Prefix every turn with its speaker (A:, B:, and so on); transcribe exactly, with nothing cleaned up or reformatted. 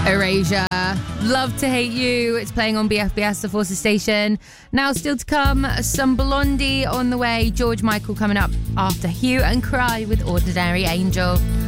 A: Erasure, Love to Hate You. It's playing on B F B S, the Forces station. Now still to come, some Blondie on the way. George Michael coming up after Hue and Cry with Ordinary Angel.